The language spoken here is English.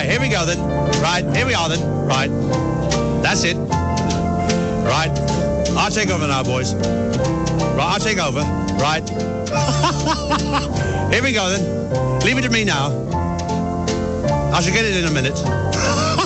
Right, here we go then. Right, here we are then. Right. That's it. Right. I'll take over now, boys. Right, I'll take over. Right. Here we go then. Leave it to me now. I shall get it in a minute.